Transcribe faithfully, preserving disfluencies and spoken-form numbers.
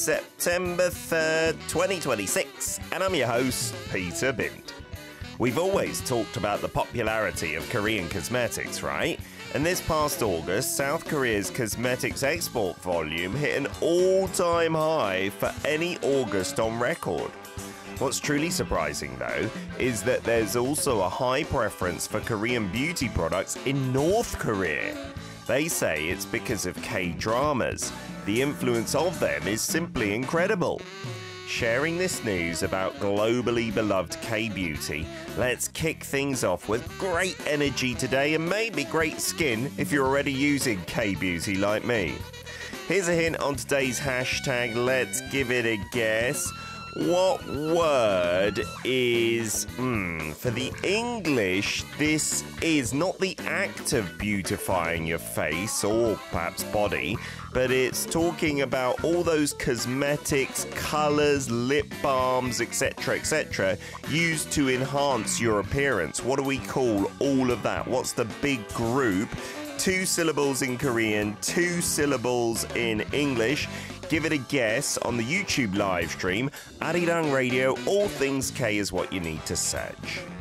September third, twenty twenty-six, and I'm your host, Peter Bint. We've always talked about the popularity of Korean cosmetics, right? And this past August, South Korea's cosmetics export volume hit an all-time high for any August on record. What's truly surprising, though, is that there's also a high preference for Korean beauty products in North Korea. They say it's because of K-dramas. The influence of them is simply incredible. Sharing this news about globally beloved K-beauty, let's kick things off with great energy today and maybe great skin if you're already using K-beauty like me. Here's a hint on today's hashtag, let's give it a guess. What word is, hmm, for the English, this is not the act of beautifying your face or perhaps body, but it's talking about all those cosmetics, colours, lip balms, et cetera, et cetera, used to enhance your appearance. What do we call all of that? What's the big group? Two syllables in Korean, two syllables in English. Give it a guess on the YouTube live stream. Arirang Radio, all things K is what you need to search.